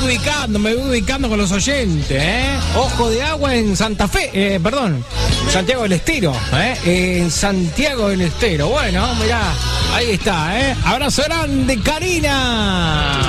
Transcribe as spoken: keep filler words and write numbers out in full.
ubicando, me voy ubicando con los oyentes, ¿eh? Ojo de Agua en Santa Fe, eh, perdón, Santiago del Estero, ¿eh? En Santiago del Estero. Bueno, mirá, ahí está, ¿eh? Abrazo grande, Karina.